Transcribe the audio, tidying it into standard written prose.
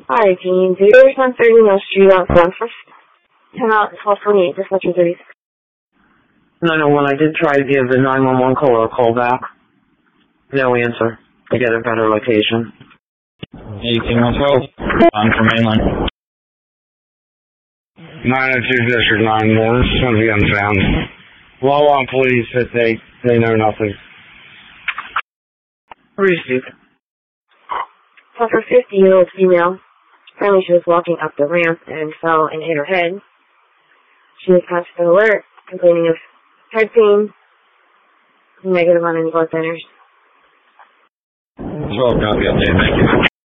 Hi, Jean. 0-130 Mill Street out front for 10 out 1228, dispatcher 36. 901, I did try to give the 911 caller a call back. No answer. To get a better location. 1812, on for mainline. 902 District 9, this is going to be unfound. Wawa police said they know nothing. Receive. Call for 50-year-old female. Apparently she was walking up the ramp and fell and hit her head. She was passed an alert, complaining of head pain, negative on any blood thinners. 12 copy update, thank you.